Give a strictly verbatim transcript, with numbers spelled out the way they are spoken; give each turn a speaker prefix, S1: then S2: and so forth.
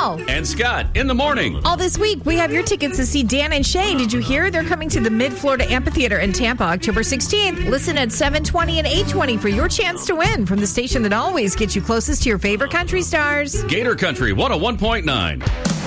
S1: Janelle.
S2: And Scott in the morning.
S1: All this week, we have your tickets to see Dan and Shay. Did you hear? They're coming to the Mid-Florida Amphitheater in Tampa, October sixteenth. Listen at seven twenty and eight twenty for your chance to win from the station that always gets you closest to your favorite country stars.
S2: Gator Country one oh one point nine.